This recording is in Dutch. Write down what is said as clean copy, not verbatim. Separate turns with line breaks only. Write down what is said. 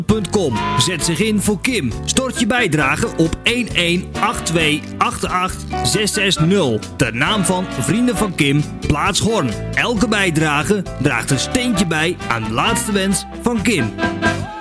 Zet zich in voor Kim. Stort je bijdrage op 1182888660. De naam van Vrienden van Kim, plaats Horn. Elke bijdrage draagt een steentje bij aan de laatste wens van Kim.